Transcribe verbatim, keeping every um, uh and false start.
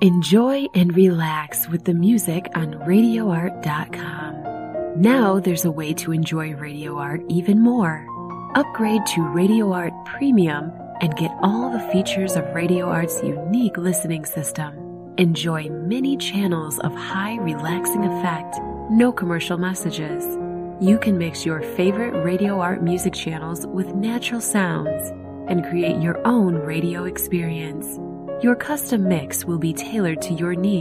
Enjoy and relax with the music on radio art dot com. Now there's a way to enjoy Radio Art even more. Upgrade to Radio Art Premium and get all the features of Radio Art's unique listening system. Enjoy many channels of high relaxing effect, no commercial messages. You can mix your favorite Radio Art music channels with natural sounds and create your own radio experience. Your custom mix will be tailored to your needs.